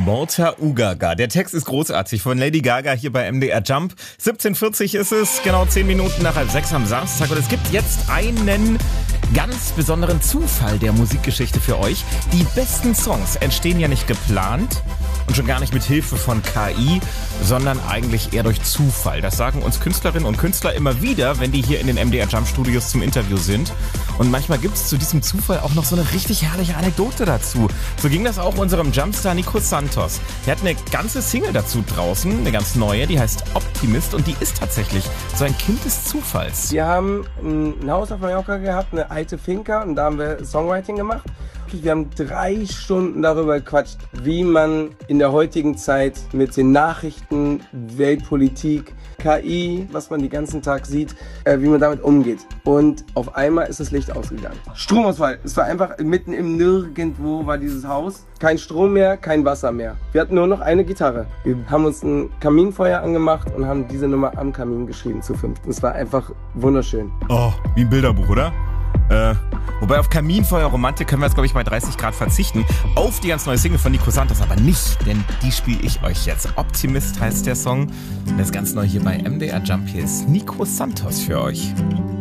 Morta Ugaga. Der Text ist großartig von Lady Gaga hier bei MDR Jump. 17:40 ist es, genau 10 Minuten nach 6 am Samstag. Und es gibt jetzt einen ganz besonderen Zufall der Musikgeschichte für euch. Die besten Songs entstehen ja nicht geplant und schon gar nicht mit Hilfe von KI, sondern eigentlich eher durch Zufall. Das sagen uns Künstlerinnen und Künstler immer wieder, wenn die hier in den MDR Jump Studios zum Interview sind. Und manchmal gibt es zu diesem Zufall auch noch so eine richtig herrliche Anekdote dazu. So ging das auch unserem Jumpstar Nico Santos. Er hat eine ganze Single dazu draußen, eine ganz neue, die heißt Optimist und die ist tatsächlich so ein Kind des Zufalls. Wir haben ein Haus auf Mallorca gehabt, eine alte Finca, und da haben wir Songwriting gemacht. Wir haben 3 Stunden darüber gequatscht, wie man in der heutigen Zeit mit den Nachrichten, Weltpolitik, KI, was man den ganzen Tag sieht, wie man damit umgeht. Und auf einmal ist das Licht ausgegangen. Stromausfall. Es war einfach mitten im Nirgendwo war dieses Haus. Kein Strom mehr, kein Wasser mehr. Wir hatten nur noch eine Gitarre. Wir haben uns ein Kaminfeuer angemacht und haben diese Nummer am Kamin geschrieben zu 5. Es war einfach wunderschön. Oh, wie ein Bilderbuch, oder? Wobei auf Kaminfeuerromantik können wir jetzt, glaube ich, bei 30 Grad verzichten. Auf die ganz neue Single von Nico Santos aber nicht, denn die spiele ich euch jetzt. Optimist heißt der Song. Und das ist ganz neu hier bei MDR Jump. Hier ist Nico Santos für euch.